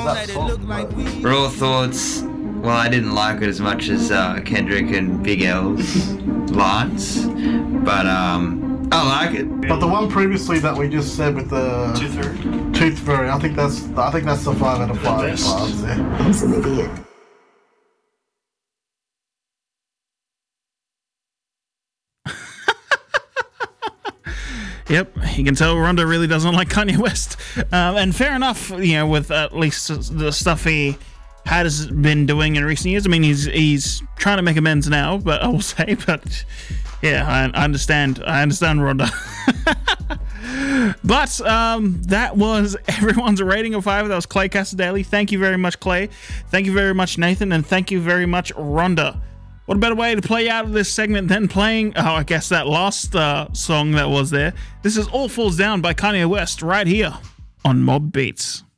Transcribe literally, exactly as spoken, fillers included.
that song. But... Raw thoughts. Well, I didn't like it as much as uh, Kendrick and Big L's lines, but um, I like it. But the one previously that we just said with the Tooth Fairy, Tooth Fairy, I think that's I think that's the five out of five stars there. He's an idiot. Yep, you can tell Ronda really doesn't like Kanye West. Um, and fair enough, you know, with at least the stuff he has been doing in recent years. I mean, he's he's trying to make amends now, but I will say, but yeah, I, I understand. I understand Ronda. But um, that was everyone's rating of five. That was Clay Casadali. Thank you very much, Clay. Thank you very much, Nathan. And thank you very much, Ronda. What a better way to play out of this segment than playing, oh, I guess that last uh, song that was there. This is All Falls Down by Kanye West right here on Mob Beats.